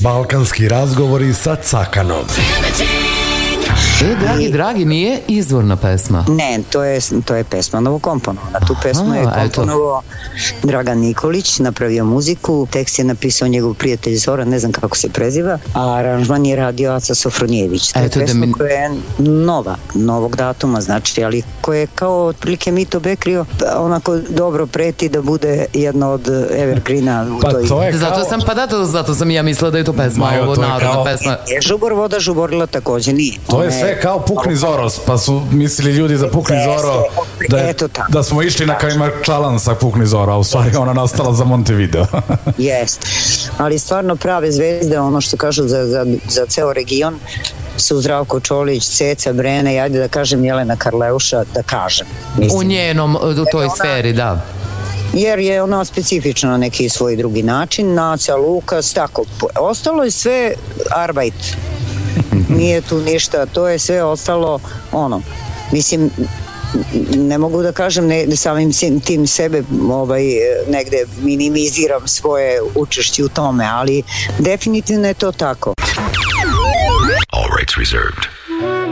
Balkanski razgovori sa Cakanom. Dragi, nije izvorna pesma. Ne, to je pesma novokomponovana. Tu pesmu je komponovao Dragan Nikolić, napravio muziku, tekst je napisao njegov prijatelj Zoran, ne znam kako se preziva, a aranžman je radio Aca Sofronijević. To je pesma koja je novog datuma, znači, ali koja je kao otprilike Mito Bekrio, onako dobro preti da bude jedna od evergreena u toj... Zato sam ja mislila da je to pesma, ovo narodna pesma. Je Žubor voda žuborila, takođe nije. To je sve kao Pukni Zoros, pa su mislili ljudi za Pukni Zoro da smo išli na Kajmakčalan sa Pukni Zoro, a u stvari ona nastala za Montevideo. Jeste, ali stvarno prave zvezde, ono što kažu za ceo region, su Zdravko Čolić, Ceca Brene i ajde da kažem Jelena Karleuša, da kažem. U njenom, u toj sferi, da. Jer je ona specifična na neki svoj drugi način, Naca, Lukas, tako. Ostalo je sve arbajt. Nije tu ništa, to je sve ostalo mislim, ne mogu da kažem, samim tim sebe negde minimiziram svoje učešće u tome, ali definitivno je to tako. All rights reserved.